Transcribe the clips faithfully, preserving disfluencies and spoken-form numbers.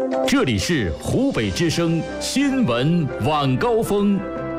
这里是湖北之声新闻晚高峰。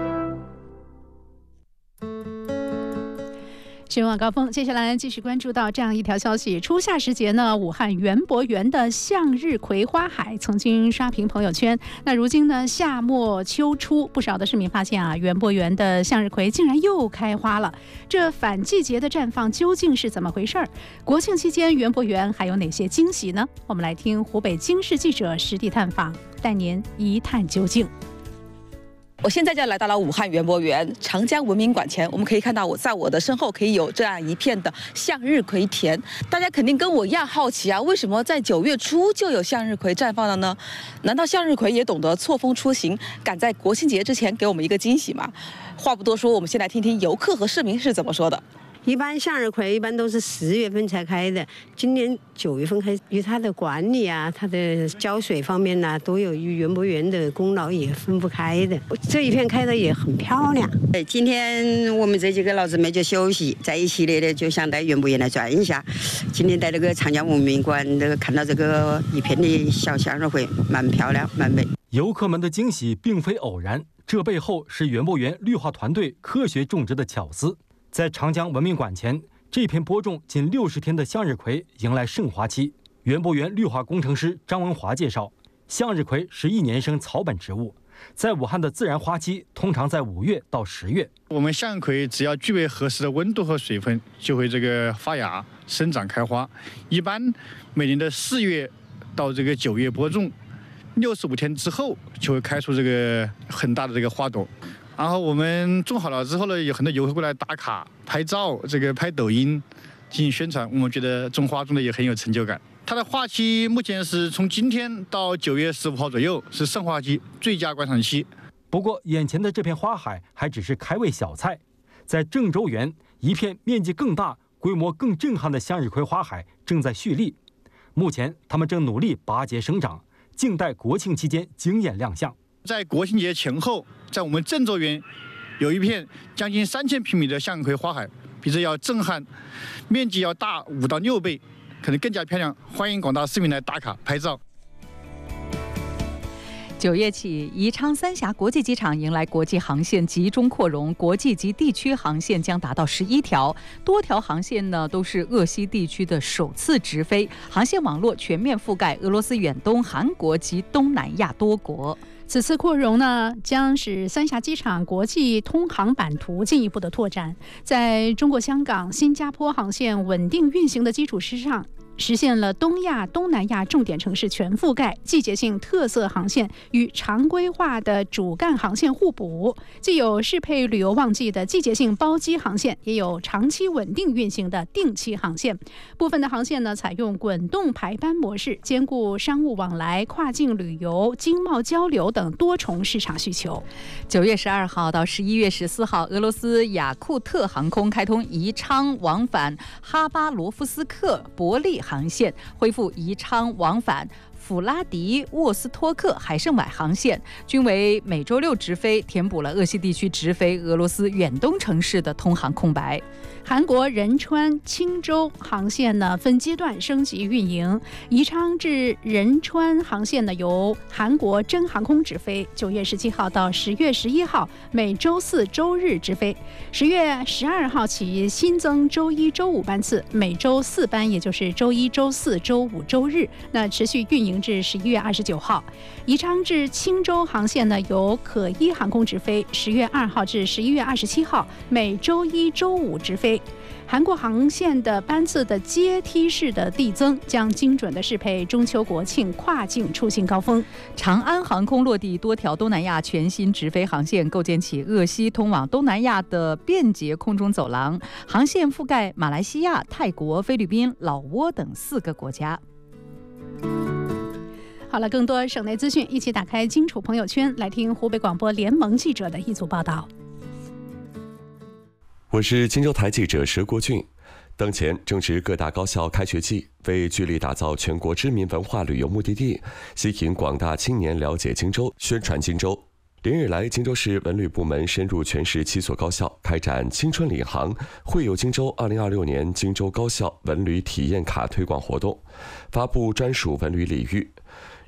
新闻晚高峰，接下来继续关注到这样一条消息：初夏时节呢，武汉园博园的向日葵花海曾经刷屏朋友圈。那如今呢，夏末秋初，不少的市民发现啊，园博园的向日葵竟然又开花了。这反季节的绽放究竟是怎么回事儿？国庆期间，园博园还有哪些惊喜呢？我们来听湖北经视记者实地探访，带您一探究竟。 我现在就来到了武汉园博园长江文明馆前，我们可以看到我在我的身后可以有这样一片的向日葵田。大家肯定跟我一样好奇啊，为什么在九月初就有向日葵绽放了呢？难道向日葵也懂得错峰出行，赶在国庆节之前给我们一个惊喜吗？话不多说，我们先来听听游客和市民是怎么说的。 一般向日葵一般都是十月份才开的，今年九月份开，与它的管理啊、它的浇水方面呐、啊，都有与园博园的功劳，也分不开的。这一片开的也很漂亮。 对，今天我们这几个老姊妹就休息在一起的，就想带园博园来转一下。今天在这个长江文明馆，这个看到这个一片的小向日葵，蛮漂亮，蛮美。 游客们的惊喜并非偶然，这背后是园博园绿化团队科学种植的巧思。在长江文明馆前，这片播种仅六十天的向日葵迎来盛华期。园博园绿化工程师张文华介绍，向日葵是一年生草本植物，在武汉的自然花期通常在五月到十月。 我们向日葵只要具备合适的温度和水分，就会这个发芽、生长、开花。一般每年的四月到这个九月播种，六十五天之后就会开出这个很大的这个花朵。然后我们种好了之后呢，有很多游客过来打卡、拍照，这个拍抖音进行宣传。我们觉得种花种的也很有成就感。它的花期目前是从今天到九月十五号左右，是盛花期，最佳观赏期。 不过，眼前的这片花海还只是开胃小菜，在郑州园，一片面积更大、规模更震撼的向日葵花海正在蓄力。目前，他们正努力拔节生长，静待国庆期间惊艳亮相。 在国庆节前后，在我们郑州园有一片将近三千平米的向日葵花海，比这要震撼，面积要大五到六倍，可能更加漂亮。欢迎广大市民来打卡拍照。 九月起，宜昌三峡国际机场迎来国际航线集中扩容，国际及地区航线将达到十一条，多条航线呢都是鄂西地区的首次直飞，航线网络全面覆盖俄罗斯远东、韩国及东南亚多国。 此次扩容呢，将使三峡机场国际通航版图进一步的拓展，在中国香港、新加坡航线稳定运行的基础之上，实现了东亚、东南亚重点城市全覆盖，季节性特色航线与常规化的主干航线互补，既有适配旅游旺季的季节性包机航线，也有长期稳定运行的定期航线。部分的航线呢，采用滚动排班模式，兼顾商务往来、跨境旅游、经贸交流等多重市场需求。 九月十二号到十一月十四号，俄罗斯雅库特航空开通宜昌往返哈巴罗夫斯克伯利航线，恢复宜昌往返弗拉迪沃斯托克海参崴航线，均为每周六直飞，填补了鄂西地区直飞俄罗斯远东城市的通航空白。 韩国仁川、青州航线呢分阶段升级运营，宜昌至仁川航线呢由韩国真航空直飞，九月十七号到十月十一号每周四周日直飞，十月十二号起新增周一周五班次，每周四班，也就是周一周四周五周日，那持续运营至十一月二十九号。宜昌至青州航线呢由可依航空直飞，十月二号至十一月二十七号每周一周五直飞。韩国航线的班次的阶梯式的递增，将精准的适配中秋国庆跨境出行高峰。 长安航空落地多条东南亚全新直飞航线，构建起鄂西通往东南亚的便捷空中走廊，航线覆盖马来西亚、泰国、菲律宾、老挝等四个国家。 好了，更多省内资讯，一起打开荆楚朋友圈，来听湖北广播联盟记者的一组报道。 我是荆州台记者佘国俊。当前正值各大高校开学季，为聚力打造全国知名文化旅游目的地，吸引广大青年了解荆州、宣传荆州，连日来，荆州市文旅部门深入全市七所高校，开展青春领航绘有荆州二零二六年荆州高校文旅体验卡推广活动，发布专属文旅礼遇。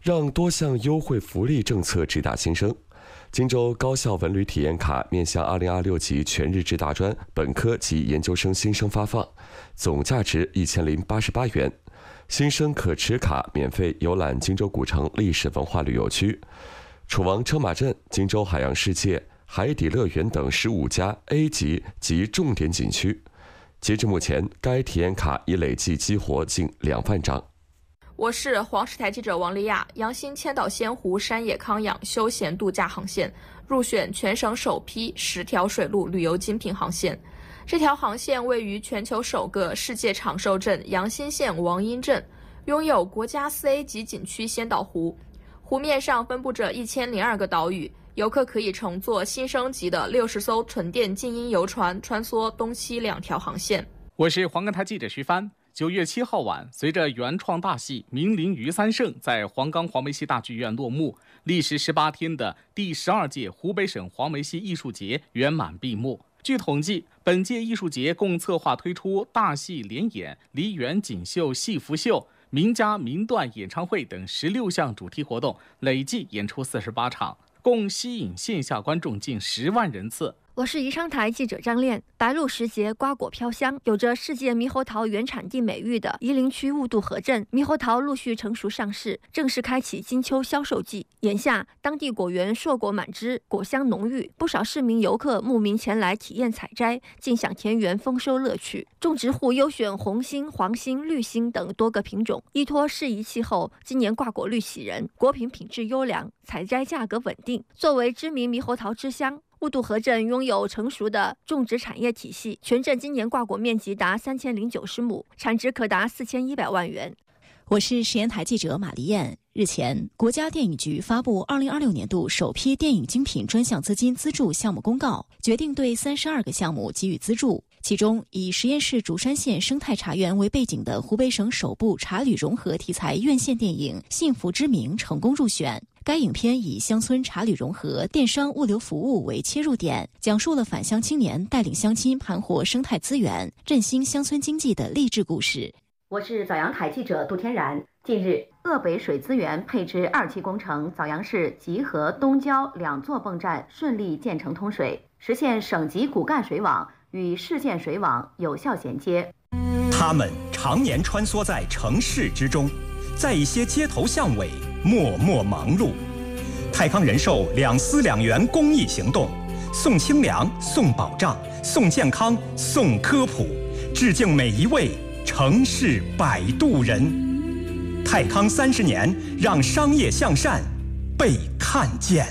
让多项优惠福利政策直达新生。荆州高校文旅体验卡面向二零二六级全日制大专、本科及研究生新生发放，总价值一千零八十八元。新生可持卡免费游览荆州古城历史文化旅游区、楚王车马镇、荆州海洋世界、海底乐园等十五家 A 级及重点景区。截至目前，该体验卡已累计激活近两万张。 我是黄石台记者王丽亚。阳新千岛仙湖山野康养休闲度假航线入选全省首批十条水陆旅游精品航线。这条航线位于全球首个世界长寿镇阳新县王阴镇，拥有国家四 A 级景区仙岛湖，湖面上分布着一千零二个岛屿，游客可以乘坐新升级的六十艘纯电静音游船穿梭东西两条航线。 我是黄冈台记者徐帆。九月七号晚，随着原创大戏《明灵于三圣》在黄冈黄梅戏大剧院落幕，历时十八天的第十二届湖北省黄梅戏艺术节圆满闭幕。据统计，本届艺术节共策划推出大戏联演、梨园锦绣戏服秀、名家名段演唱会等十六项主题活动，累计演出四十八场，共吸引线下观众近十万人次。 我是宜昌台记者张炼。白露时节，瓜果飘香，有着世界猕猴桃原产地美誉的夷陵区雾渡河镇，猕猴桃陆续成熟上市，正式开启金秋销售季。眼下，当地果园硕果满枝，果香浓郁，不少市民游客慕名前来体验采摘，尽享田园丰收乐趣。种植户优选红心、黄心、绿心等多个品种，依托适宜气候，今年挂果率喜人，果品品质优良，采摘价格稳定。作为知名猕猴桃之乡，雾渡河镇拥有成熟的种植产业体系，全镇今年挂果面积达三千零九十亩，产值可达四千一百万元。 我是实验台记者马丽燕。日前，国家电影局发布二零二六年度首批电影精品专项资金资助项目公告，决定对三十二个项目给予资助。其中，以十堰市竹山县生态茶园为背景的湖北省首部茶旅融合题材院线电影《幸福之名》成功入选。该影片以乡村茶旅融合、电商物流服务为切入点，讲述了返乡青年带领乡亲盘活生态资源、振兴乡村经济的励志故事。 我是枣阳台记者杜天然。近日，鄂北水资源配置二期工程枣阳市集合、东郊两座泵站顺利建成通水，实现省级骨干水网与市县水网有效衔接。 他们常年穿梭在城市之中，在一些街头巷尾默默忙碌。泰康人寿两思两元公益行动，送清凉，送保障，送健康，送科普，致敬每一位城市摆渡人。泰康三十年，让商业向善被看见。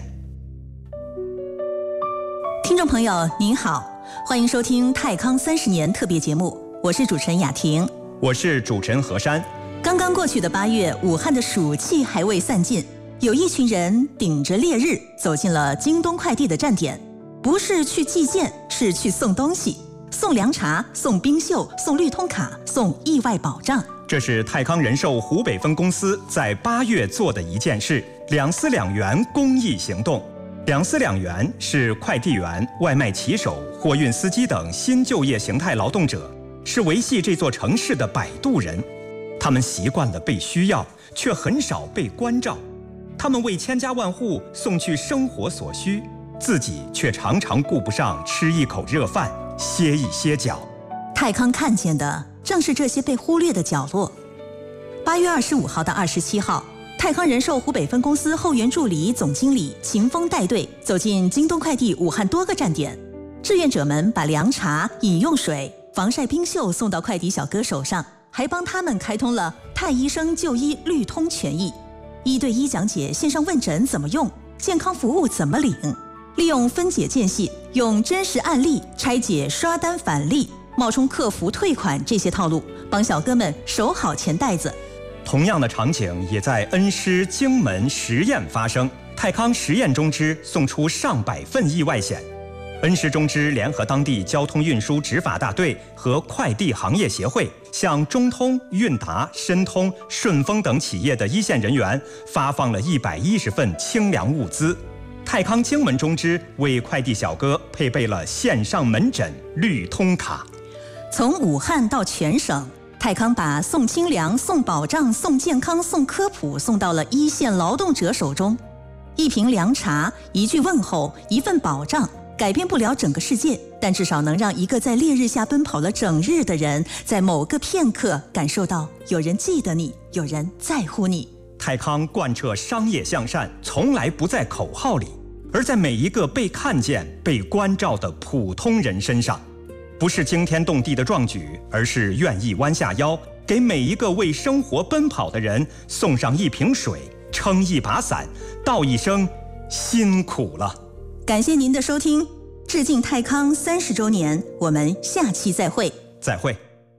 听众朋友您好，欢迎收听泰康三十年特别节目，我是主持人雅婷， 我是主持人何山。 刚刚过去的八月，武汉的暑气还未散尽，有一群人顶着烈日走进了京东快递的站点，不是去寄件，是去送东西，送凉茶，送冰秀，送绿通卡，送意外保障。 这是泰康人寿湖北分公司在八月做的一件事——两思两元公益行动。两思两元是快递员、外卖骑手、货运司机等新就业形态劳动者，是维系这座城市的摆渡人。他们习惯了被需要，却很少被关照。他们为千家万户送去生活所需，自己却常常顾不上吃一口热饭，歇一歇脚。 泰康看见的正是这些被忽略的角落。八月二十五号到二十七号，泰康人寿湖北分公司后援助理总经理秦峰带队走进京东快递武汉多个站点，志愿者们把凉茶、饮用水、防晒冰秀送到快递小哥手上，还帮他们开通了泰医生就医绿通权益，一对一讲解线上问诊怎么用，健康服务怎么领，利用分解间隙，用真实案例拆解刷单返利、冒充客服退款这些套路，帮小哥们守好钱袋子。 同样的场景也在恩施、荆门、十堰发生。泰康十堰中支送出上百份意外险，恩施中支联合当地交通运输执法大队和快递行业协会，向中通、韵达、申通、顺丰等企业的一线人员发放了一百一十份清凉物资。泰康荆门中支为快递小哥配备了线上门诊绿通卡。 从武汉到全省， 泰康把送清凉、送保障、送健康、送科普送到了一线劳动者手中。一瓶凉茶，一句问候，一份保障，改变不了整个世界，但至少能让一个在烈日下奔跑了整日的人，在某个片刻感受到有人记得你，有人在乎你。 泰康贯彻商业向善，从来不在口号里，而在每一个被看见、被关照的普通人身上。不是惊天动地的壮举，而是愿意弯下腰，给每一个为生活奔跑的人送上一瓶水，撑一把伞，道一声辛苦了。 感谢您的收听，致敬泰康三十周年，我们下期再会。 再会。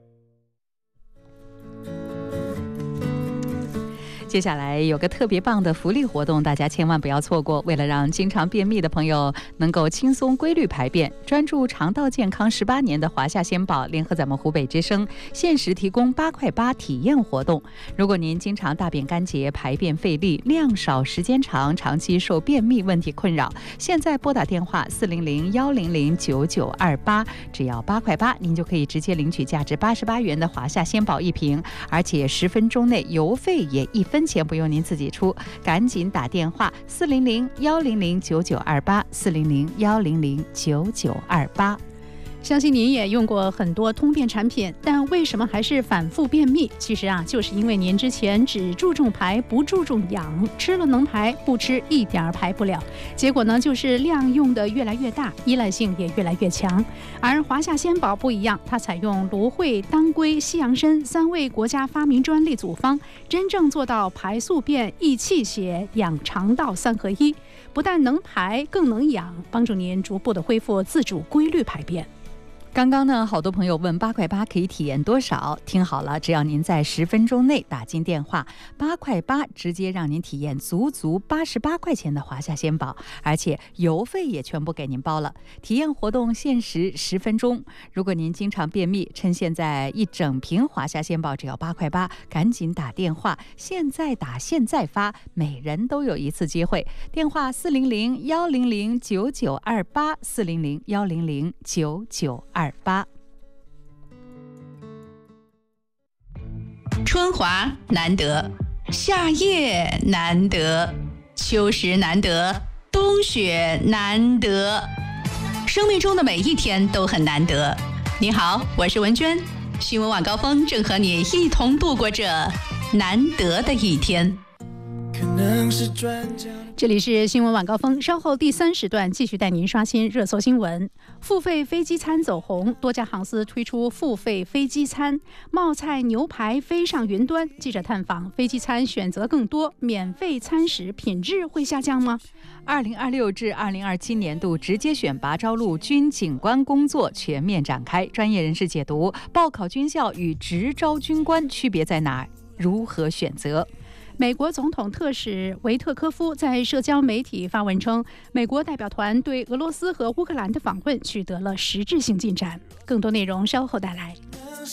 接下来有个特别棒的福利活动，大家千万不要错过。为了让经常便秘的朋友能够轻松规律排便，专注肠道健康十八年的华夏仙宝联合咱们湖北之声限时提供八块八体验活动。如果您经常大便干结、排便费力、量少时间长，长期受便秘问题困扰，现在拨打电话四零零幺零零九九二八，只要八块八，您就可以直接领取价值八十八元的华夏仙宝一瓶，而且十分钟内邮费也一分钱不用您自己出，赶紧打电话四零零幺零零九九二八，四零零幺零零九九二八。 相信您也用过很多通便产品，但为什么还是反复便秘？其实啊，就是因为您之前只注重排不注重养，吃了能排，不吃一点排不了，结果呢就是量用的越来越大，依赖性也越来越强。而华夏仙宝不一样，它采用芦荟、当归、西洋参三味国家发明专利组方，真正做到排宿便、益气血、养肠道三合一，不但能排，更能养，帮助您逐步的恢复自主规律排便。 刚刚呢，好多朋友问八块八可以体验多少？听好了，只要您在十分钟内打进电话，八块八直接让您体验足足八十八块钱的华夏仙宝，而且邮费也全部给您包了。体验活动限时十分钟，如果您经常便秘，趁现在一整瓶华夏仙宝只要八块八，赶紧打电话，现在打现在发，每人都有一次机会。电话四零零幺零零九九二八，四零零幺零零九九二八。 春华难得，夏夜难得，秋实难得，冬雪难得，生命中的每一天都很难得。你好，我是文娟，新闻晚高峰正和你一同度过这难得的一天。 这里是新闻晚高峰，稍后第三时段继续带您刷新热搜新闻。付费飞机餐走红，多家航司推出付费飞机餐，冒菜牛排飞上云端。记者探访，飞机餐选择更多，免费餐食品质会下降吗？ 二零二六至二零二七年度直接选拔招录军警官工作全面展开，专业人士解读报考军校与直招军官区别在哪儿，如何选择？ 美国总统特使维特科夫在社交媒体发文称，美国代表团对俄罗斯和乌克兰的访问取得了实质性进展。更多内容稍后带来。